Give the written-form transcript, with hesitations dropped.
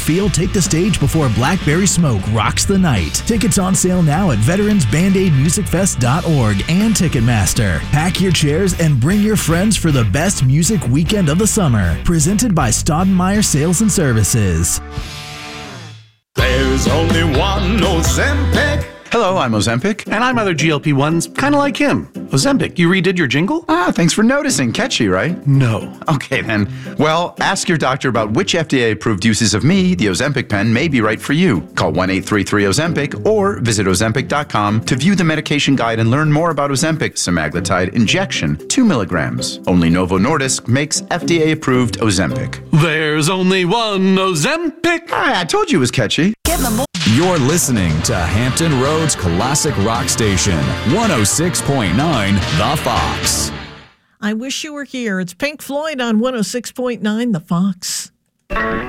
Field take the stage before Blackberry Smoke rocks the night. Tickets on sale now at veteransbandaidmusicfest.org and Ticketmaster. Pack your chairs and bring your friends for the best music weekend of the summer. Presented by Staudenmeyer Sales and Services. There's only one Ozempic. Hello, I'm Ozempic. And I'm other GLP-1s, kind of like him. Ozempic, you redid your jingle? Thanks for noticing. Catchy, right? No. Okay, then. Well, ask your doctor about which FDA-approved uses of me, the Ozempic pen, may be right for you. Call 1-833-OZEMPIC or visit Ozempic.com to view the medication guide and learn more about Ozempic semaglutide injection, 2 milligrams. Only Novo Nordisk makes FDA-approved Ozempic. There's only one Ozempic. I told you it was catchy. You're listening to Hampton Roads Classic Rock Station, 106.9 The Fox. I wish you were here. It's Pink Floyd on 106.9 The Fox.